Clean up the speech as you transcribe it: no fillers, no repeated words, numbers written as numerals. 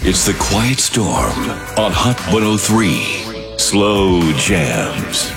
It's the Quiet Storm on Hot 103. Slow jams.